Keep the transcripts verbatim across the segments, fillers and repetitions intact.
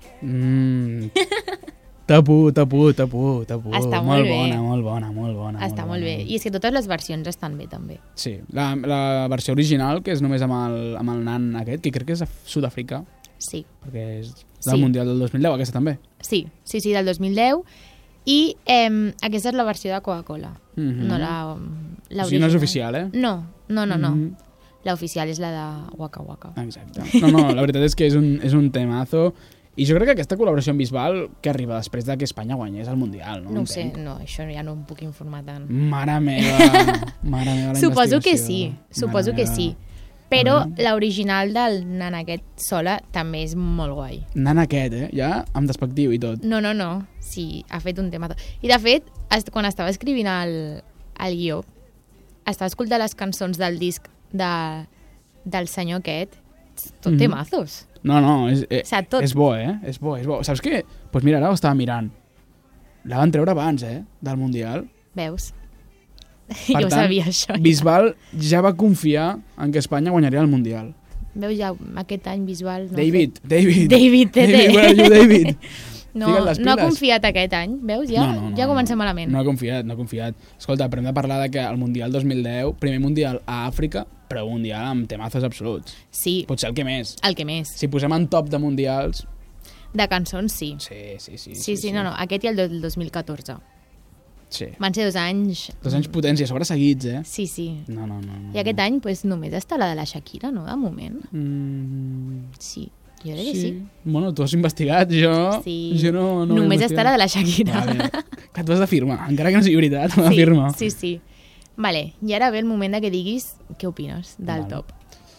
Mm. Tapú, tapú, tapú, tapú. Està molt, molt bé. bona, molt bona, molt bona. Està molt, molt bé. I és que totes les versions estan bé, també. Sí, la, la versió original, que és només amb el, amb el nan aquest, que crec que és a Sud-àfrica. Sí. Perquè és del Sí. Mundial del dos mil deu, aquesta també. Sí, sí, sí, del dos mil deu. I eh, aquesta és la versió de Coca-Cola. Mm-hmm. No la, la O sigui, no és oficial, eh? No, no, no, no. Mm-hmm. L'oficial és la de Waka Waka. Exacte. No, no, la veritat és que és un, és un temazo. I jo crec que aquesta col·laboració amb Bisbal, que arriba després de que Espanya guanyés el Mundial, no? No ho sé, Entenc. no, això ja no em puc informar tant. Mare meva, mare meva la Suposo que investigació. sí, suposo Mare que meva. sí. Però Mare meva. l'original del nan aquest sola també és molt guai. Nan aquest, eh? Ja amb despectiu i tot. No, no, no. Sí, ha fet un tema... I de fet, est- quan estava escrivint el, el guió, estava escoltant les cançons del disc de, del senyor aquest, tot Mhm. temazos. No, no, és, eh, O sigui, tot. és bo, eh? És bo, és bo. Saps què? Doncs pues mira, ara ho estava mirant. La van treure abans, eh? Del Mundial. Veus? Per jo ho tant, sabia, això. Ja. Bisbal ja va confiar en que Espanya guanyaria el Mundial. Veus, ja aquest any Bisbal... No ha David, fet- David. David, tete. David, where are you, David? No, Fica't les no ha piles. confiat aquest any, veus? Ja, No, no, no, ja comencem no. malament. No ha confiat, no ha confiat. Escolta, però hem de parlar de que el Mundial dos mil deu, primer Mundial a Àfrica, però un Mundial amb temazos absoluts. Sí, Potser el que més. el que més. Si posem en top de Mundials... De cançons, sí. Sí, sí, sí. Sí, sí, no, no, aquest i el del dos mil catorze. Sí. Van ser dos anys... Dos anys potents i a sobre seguits, eh? Sí, sí. No, no, no. no I aquest any pues, només està la de la Shakira, no? De moment. Mm, Sí, jo crec que sí. Bueno, tu has investigat, jo... Sí. Jo no, no només he està la de la Shakira. Vale. Que tu has d'afirmar, encara que no sigui veritat, ho Sí, d'afirmar. sí, sí. Vale, i ara ve el moment de que diguis què opines del Vale. top.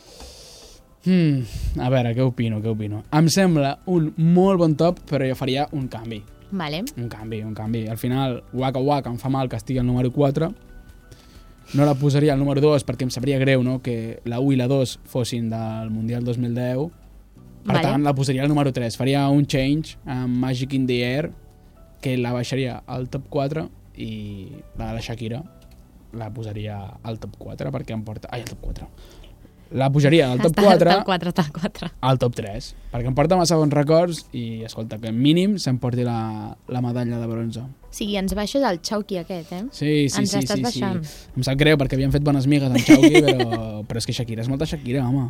Mm, a veure, què opino, què opino? Em sembla un molt bon top, però jo faria un canvi. Vale. Un canvi, un canvi. Al final, Waka Waka em fa mal que estigui al número quatre. No la posaria al número dos perquè em sabria greu, no?, que la u i la dos fossin del Mundial dos mil deu. Per Vale. tant, la posaria al número tres. Faria un change amb Magic in the Air, que la baixaria al top quatre, i la de la Shakira la posaria al top quatre perquè em porta... Ai, al top quatre. La pujaria al top Està quatre al quatre, al quatre. al top tres, perquè em porta massa bons records i, escolta, que mínim se'm-porti la, la medalla de bronze. O sigui, ens baixes el Chauki aquest, eh? Sí, sí, Ens sí, estàs sí, baixant. sí. Em sap greu perquè havien fet bones migues amb Chauki, però, però és que Shakira és molta Shakira, home.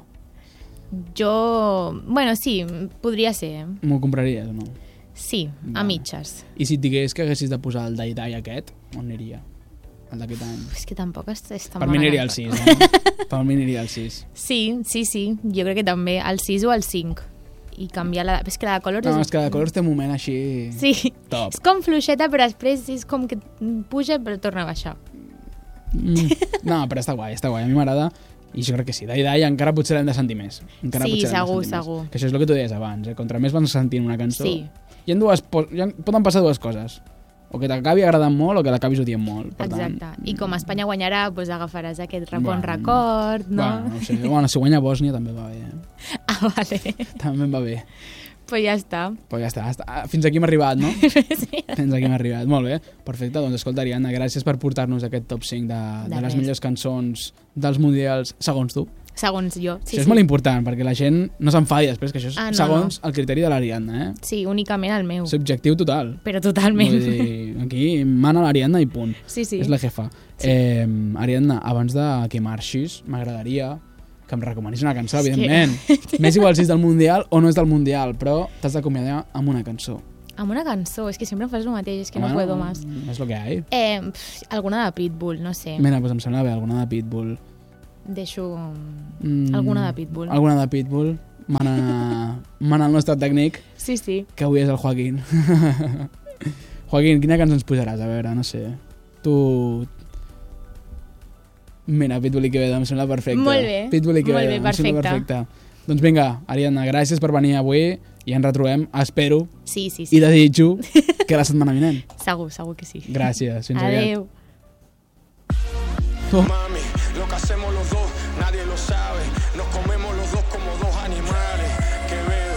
Jo... Bueno, sí, podria ser. eh? M'ho compraries o no? Sí, a Vale. mitges. I si et digués que haguessis de posar el Dai Dai aquest, on aniria? El d'aquest any. És que tampoc és, és tan Per mi aniria al malament. sis, eh? Per mi aniria al sis. Sí, sí, sí. Jo crec que també el sis o el cinc. I canviar la... És que la de Colors No, és... és que de colors té un moment així... Sí, Top. és com fluixeta, però després és com que puja però torna a baixar. Mm. No, però està guai, està guai. A mi m'agrada. I jo crec que sí. Dai Dai encara potser l'hem de sentir més. Encara Sí, potser l'hem de segur, sentir més. segur. Que això és el que tu deies abans, eh? Contra més vas sentint una cançó... Sí. Hi ha dues... po- Hi ha... Poden passar dues coses. O que t'acabi agradant molt o que l'acabis odiant molt. Per Exacte. Tant, I com Espanya guanyarà, doncs agafaràs aquest bon Bueno, record, no? Bueno, no ho sé. Bueno, si guanya Bòsnia també va bé. Eh? Ah, vale. També em va bé. Pues ja està. Però ja està, està. Fins aquí hem arribat, no? Sí. Fins aquí hem arribat. Molt bé. Perfecte. Doncs escolta, Ariadna, gràcies per portar-nos aquest top cinc de, De de les res. millors cançons dels mundials, segons tu. Segons jo. Sí, això és sí. molt important, perquè la gent no s'enfadi després, que això és Ah, no, segons el criteri de l'Ariadna, eh? Sí, únicament el meu. Subjectiu total. Però totalment. Vull dir, aquí mana l'Ariadna i punt. Sí, sí. És la jefa. Sí. Eh, Ariadna, abans de que marxis, m'agradaria que em recomanis una cançó, És que- evidentment. M'és igual si és del Mundial o no és del Mundial, però t'has d'acomiadar amb una cançó. Amb una cançó, és que sempre em fas el mateix, és que no puedo más. És lo que hay. Eh, pff, alguna de Pitbull, no sé. Mira, pues em sembla bé, alguna de Pitbull. Deixo Mm, alguna de Pitbull. Alguna de Pitbull. Mana, mana el nostre tècnic, Sí, sí. que avui és el Joaquín. Joaquín, quina cançó ens posaràs? A veure, no sé. Tu... Mira, Pitbull i Quevedo, em sembla perfecte. Molt bé. Pitbull i Quevedo, Molt bé, em sembla perfecte. perfecte. Doncs vinga, Ariadna, gràcies per venir avui i ens retrobem, espero, Sí, sí, sí. i desitjo que la setmana vinent. Segur, segur que sí. Gràcies, fins aviat. Adéu. Oh. Mami, lo que hacemos los dos, nadie lo sabe. Nos comemos